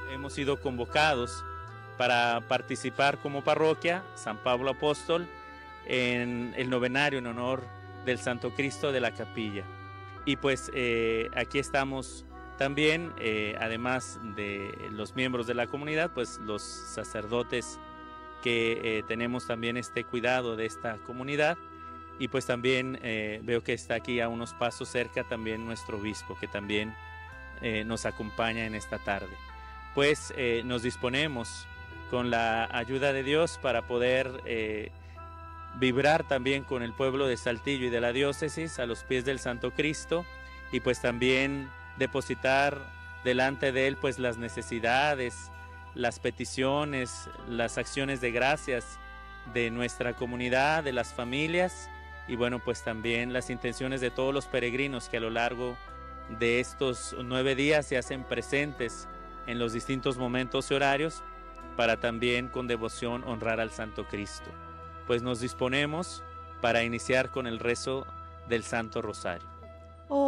hemos sido convocados para participar como parroquia San Pablo Apóstol en el novenario en honor del Santo Cristo de la Capilla. Y pues aquí estamos también, además de los miembros de la comunidad, pues los sacerdotes que tenemos también este cuidado de esta comunidad. Y pues también veo que está aquí a unos pasos cerca también nuestro obispo, que también nos acompaña en esta tarde. Pues nos disponemos con la ayuda de Dios para poder vibrar también con el pueblo de Saltillo y de la diócesis a los pies del Santo Cristo, y pues también depositar delante de Él pues las necesidades, las peticiones, las acciones de gracias de nuestra comunidad, de las familias, y bueno, pues también las intenciones de todos los peregrinos que a lo largo de estos 9 días se hacen presentes en los distintos momentos y horarios para también con devoción honrar al Santo Cristo. Pues nos disponemos para iniciar con el rezo del Santo Rosario.